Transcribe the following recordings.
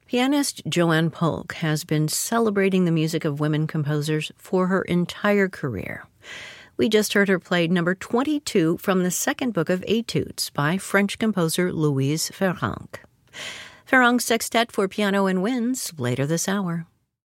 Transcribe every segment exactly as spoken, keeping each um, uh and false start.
Pianist Joanne Polk has been celebrating the music of women composers for her entire career. We just heard her play number twenty-two from the second book of Etudes by French composer Louise Farrenc. Farrenc's Sextet for Piano and Winds later this hour.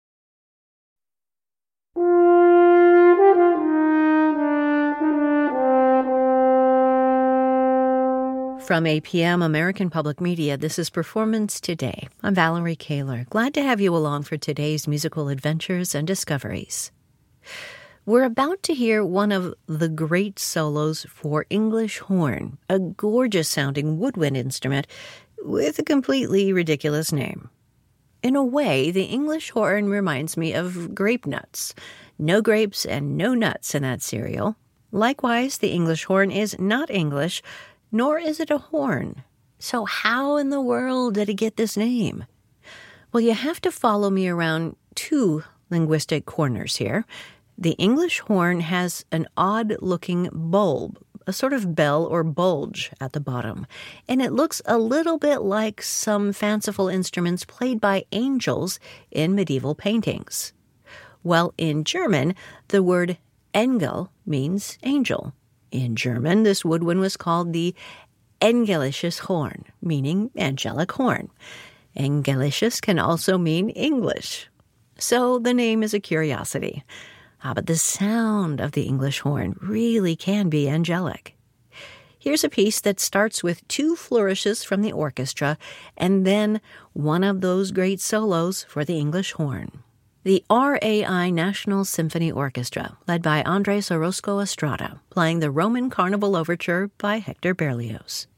From A P M American Public Media, this is Performance Today. I'm Valerie Kaler. Glad to have you along for today's musical adventures and discoveries. We're about to hear one of the great solos for English horn, a gorgeous-sounding woodwind instrument with a completely ridiculous name. In a way, the English horn reminds me of grape nuts. No grapes and no nuts in that cereal. Likewise, the English horn is not English, nor is it a horn. So how in the world did it get this name? Well, you have to follow me around two linguistic corners here. The English horn has an odd-looking bulb, a sort of bell or bulge at the bottom, and it looks a little bit like some fanciful instruments played by angels in medieval paintings. Well, in German, the word Engel means angel. In German, this woodwind was called the Engelisches Horn, meaning angelic horn. Engelisches can also mean English. So the name is a curiosity. Ah, but the sound of the English horn really can be angelic. Here's a piece that starts with two flourishes from the orchestra and then one of those great solos for the English horn. The R A I National Symphony Orchestra, led by Andres Orozco Estrada, playing the Roman Carnival Overture by Hector Berlioz.